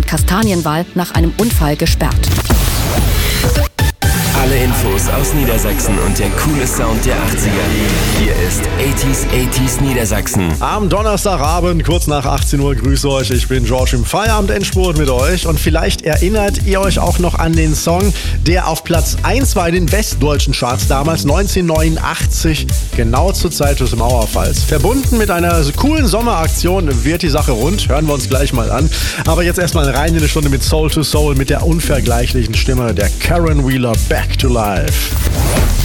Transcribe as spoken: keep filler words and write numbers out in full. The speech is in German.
Kastanienwald nach einem Unfall gesperrt. Alle Infos aus Niedersachsen und der coole Sound der achtziger. Hier ist achtziger achtziger Niedersachsen. Am Donnerstagabend, kurz nach achtzehn Uhr, grüße euch. Ich bin George im Feierabend-Endspurt mit euch. Und vielleicht erinnert ihr euch auch noch an den Song, der auf Platz eins war in den westdeutschen Charts damals, neunzehnhundertneunundachtzig, genau zur Zeit des Mauerfalls. Verbunden mit einer coolen Sommeraktion wird die Sache rund. Hören wir uns gleich mal an. Aber jetzt erstmal rein in eine Stunde mit Soul to Soul mit der unvergleichlichen Stimme der Karen Wheeler, Back to Life.